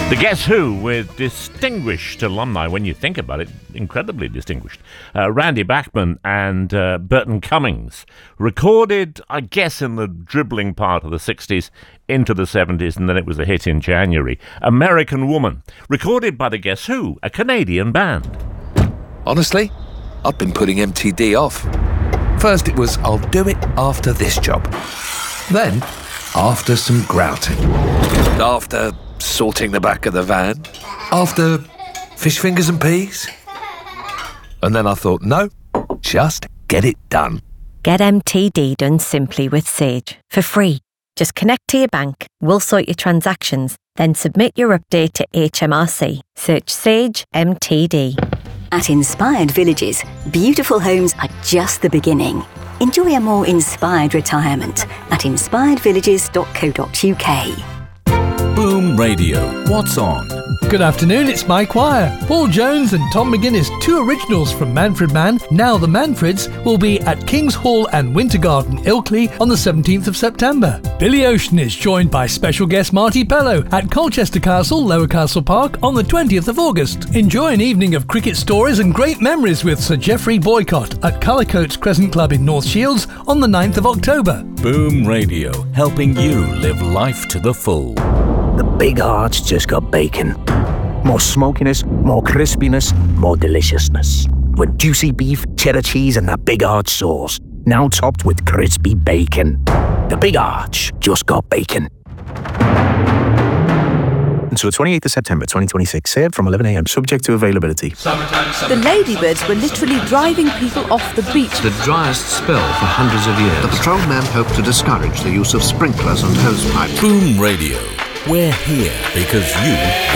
The Guess Who with distinguished alumni, when you think about it, incredibly distinguished. Randy Bachman and Burton Cummings, recorded, I guess, in the dribbling part of the 60s into the 70s, and then it was a hit in January. American Woman, recorded by the Guess Who, a Canadian band. Honestly, I've been putting MTD off. First it was, I'll do it after this job. Then, after some grouting. After sorting the back of the van. After fish fingers and peas. And then I thought, no, just get it done. Get MTD done simply with Sage, for free. Just connect to your bank, we'll sort your transactions, then submit your update to HMRC. Search Sage MTD. At Inspired Villages, beautiful homes are just the beginning. Enjoy a more inspired retirement at inspiredvillages.co.uk. Boom Radio. What's on? Good afternoon, it's Mike Wire. Paul Jones and Tom McGuinness, two originals from Manfred Mann, now the Manfreds, will be at King's Hall and Winter Garden, Ilkley, on the 17th of September. Billy Ocean is joined by special guest Marty Pellow at Colchester Castle, Lower Castle Park, on the 20th of August. Enjoy an evening of cricket stories and great memories with Sir Geoffrey Boycott at Cullercoats Crescent Club in North Shields on the 9th of October. Boom Radio, helping you live life to the full. The Big Arch just got bacon. More smokiness, more crispiness, more deliciousness. With juicy beef, cheddar cheese and that Big Arch sauce. Now topped with crispy bacon. The Big Arch just got bacon. Until the 28th of September 2026, served from 11 a.m, subject to availability. The Ladybirds were literally driving people off the beach. The driest spell for hundreds of years. The patrolmen hoped to discourage the use of sprinklers and hose pipes. Boom Radio. We're here because you